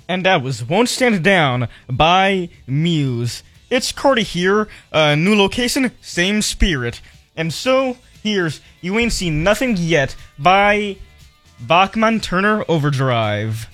And that was Won't Stand Down by Muse. It's Cordy here, new location, same spirit. And so, here's You Ain't Seen Nothing Yet by Bachman Turner Overdrive.